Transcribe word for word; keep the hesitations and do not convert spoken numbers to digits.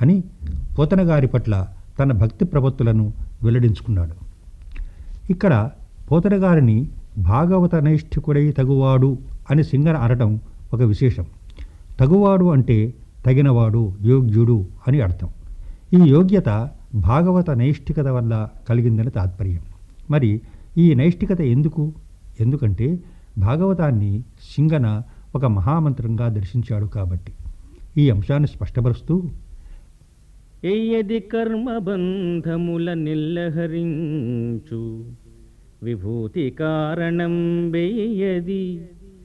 అని పోతనగారి పట్ల తన భక్తి ప్రపత్తులను వెల్లడించుకున్నాడు. ఇక్కడ పోతనగారిని భాగవత నైష్ఠికుడై తగువాడు అని సింగన అనటం ఒక విశేషం. తగువాడు అంటే తగినవాడు, యోగ్యుడు అని అర్థం. ఈ యోగ్యత భాగవత నైష్ఠికత వల్ల కలిగిందని తాత్పర్యం. మరి ఈ నైష్ఠికత ఎందుకు? ఎందుకంటే భాగవతాన్ని సింగన ఒక మహామంత్రంగా దర్శించాడు కాబట్టి. ఈ అంశాన్ని స్పష్టపరుస్తూ, ఎయ్యది కర్మబంధముల నిల్లహరించు విభూతి కారణం వెయ్యది